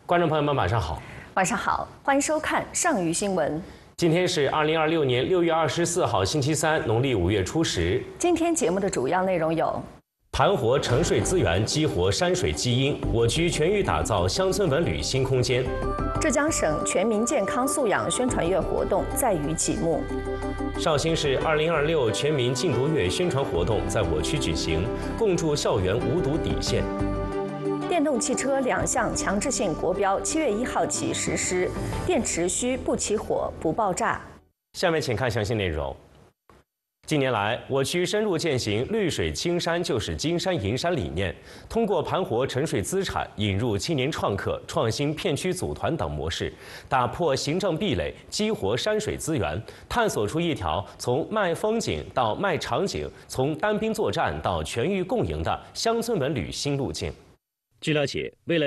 观众朋友们，晚上好。 晚上好，欢迎收看上虞新闻。 今天是2026年6月24号，星期三，农历5月初10。 今天节目的主要内容有： 盘活沉水资源，激活山水基因，我区全域打造乡村文旅新空间。 浙江省全民健康素养宣传月活动载于启幕。 绍兴市2026全民禁毒月宣传活动在我区举行，共筑校园无毒底线。 电动汽车2项强制性国标7月1号起实施，电池需不起火、不爆炸。 下面请看详细内容。近年来，我区深入践行“绿水青山就是金山银山”理念，通过盘活沉水资产、引入青年创客、创新片区组团等模式，打破行政壁垒，激活山水资源，探索出一条从卖风景到卖场景、从单兵作战到全域共赢的乡村文旅新路径。据了解，为了